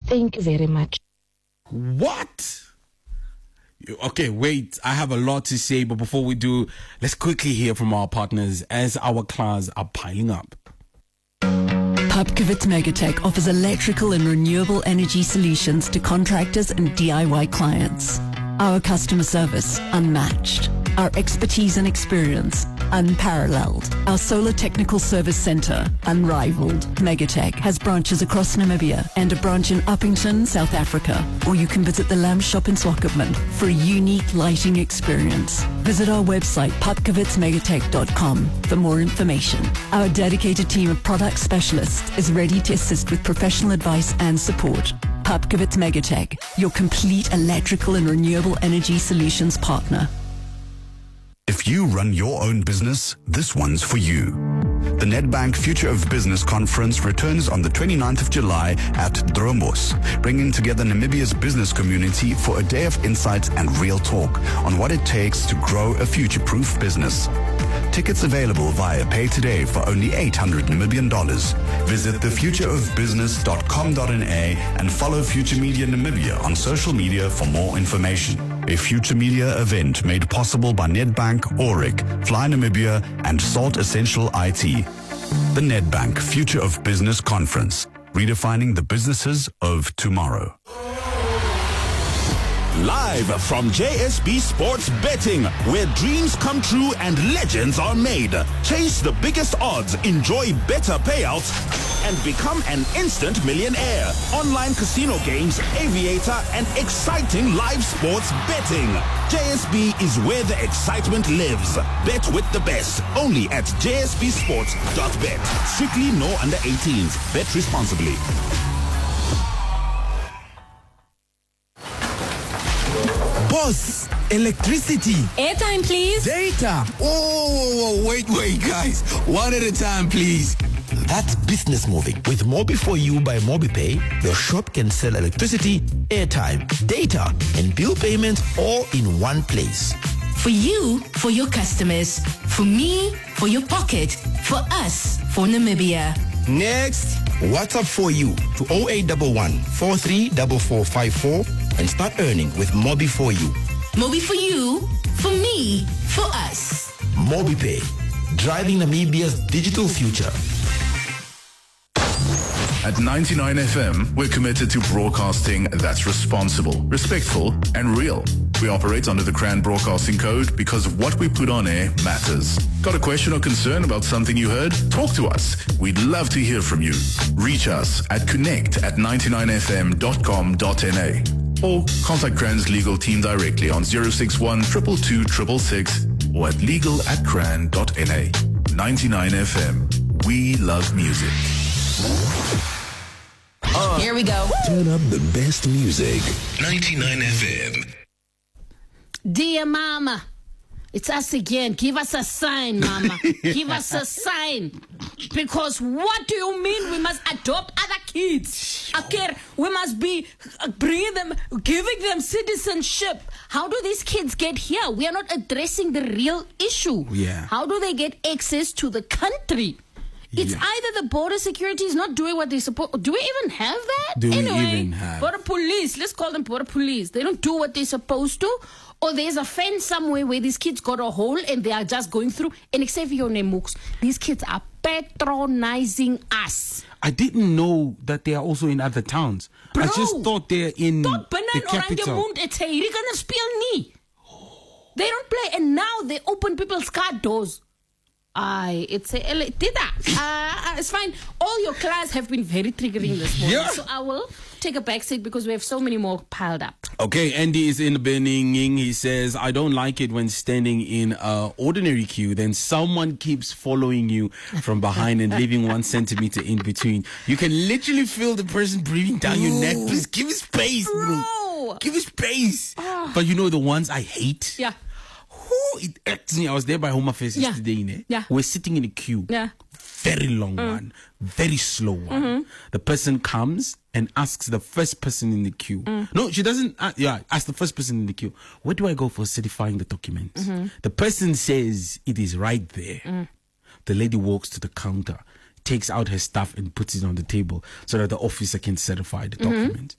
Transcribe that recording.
Thank you very much. What? Okay, wait. I have a lot to say, but before we do, let's quickly hear from our partners as our class are piling up. Pupkewitz Megatech offers electrical and renewable energy solutions to contractors and DIY clients. Our customer service, unmatched. Our expertise and experience, unparalleled. Our solar technical service center, unrivaled. Megatech has branches across Namibia and a branch in Uppington, South Africa. Or you can visit the Lamb Shop in Swakopmund for a unique lighting experience. Visit our website, pupkewitzmegatech.com, for more information. Our dedicated team of product specialists is ready to assist with professional advice and support. Pupkewitz Megatech, your complete electrical and renewable energy solutions partner. If you run your own business, this one's for you. The Nedbank Future of Business Conference returns on the 29th of July at Dromos, bringing together Namibia's business community for a day of insights and real talk on what it takes to grow a future-proof business. Tickets available via Pay Today for only $800 Namibian. Visit thefutureofbusiness.com.na and follow Future Media Namibia on social media for more information. A Future Media event made possible by Nedbank, Auric, Fly Namibia, and Salt Essential IT. The Nedbank Future of Business Conference, redefining the businesses of tomorrow. Live from JSB Sports Betting, where dreams come true and legends are made. Chase the biggest odds, enjoy better payouts, and become an instant millionaire. Online casino games, aviator, and exciting live sports betting. JSB is where the excitement lives. Bet with the best. Only at jsbsports.bet. Strictly no under 18s. Bet responsibly. Boss, electricity. Airtime, please. Data. Oh, wait, guys. One at a time, please. That's business moving. With Mobi4U by MobiPay, your shop can sell electricity, airtime, data, and bill payments all in one place. For you, for your customers. For me, for your pocket. For us, for Namibia. Next, WhatsApp for you to 0811 434454 and start earning with Mobi4U. Mobi4U, for me, for us. MobiPay, driving Namibia's digital future. At 99 FM, we're committed to broadcasting that's responsible, respectful, and real. We operate under the CRAN Broadcasting Code because what we put on air matters. Got a question or concern about something you heard? Talk to us. We'd love to hear from you. Reach us at connect@99fm.com.na or contact CRAN's legal team directly on 061 222 666 or at legal@cran.na. 99 FM. We love music. Here we go. Turn up the best music. 99 FM. Dear Mama, it's us again. Give us a sign, Mama. Give us a sign. Because what do you mean we must adopt other kids? Okay, we must be bringing them, giving them citizenship. How do these kids get here? We are not addressing the real issue. Yeah. How do they get access to the country? It's either the border security is not doing what they're supposed. Do we even have that? Do we anyway, even have? Border police. Let's call them border police. They don't do what they're supposed to. Or there's a fence somewhere where these kids got a hole and they are just going through. And except for your Nemooks, these kids are patronizing us. I didn't know that they are also in other towns. Bro, I just thought they're in the capital. They don't play. And now they open people's car doors. It's fine. All your class have been very triggering this morning. Yeah. So I will take a back seat because we have so many more piled up. Okay, Andy is in the Bening. He says, I don't like it when standing in an ordinary queue, then someone keeps following you from behind and leaving 1 centimeter in between. You can literally feel the person breathing down your neck. Please give us space, bro. Give us space. But you know the ones I hate? Yeah. It irks me. I was there by Home Affairs yesterday. Yeah. We're sitting in a queue. Yeah. Very long one. Very slow one. Mm-hmm. The person comes and asks the first person in the queue. No, she doesn't. Ask the first person in the queue. Where do I go for certifying the documents? The person says it is right there. The lady walks to the counter, takes out her stuff and puts it on the table so that the officer can certify the document.